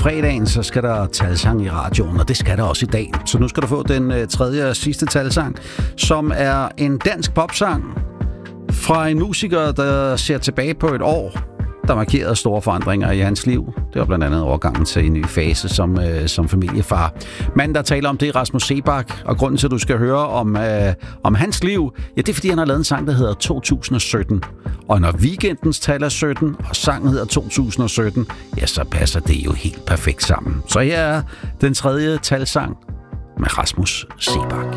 fredagen, så skal der talsang i radioen, og det skal der også i dag. Så nu skal du få den tredje og sidste talsang, som er en dansk popsang fra en musiker, der ser tilbage på et år, der markerede store forandringer i hans liv. Det var blandt andet overgangen til en ny fase som familiefar. Manden, der taler om det, er Rasmus Seebach, og grunden til, at du skal høre om hans liv, ja, det er, fordi han har lavet en sang, der hedder 2017. Og når weekendens tal er 17, og sangen hedder 2017, ja, så passer det jo helt perfekt sammen. Så her er den tredje talsang med Rasmus Seebach.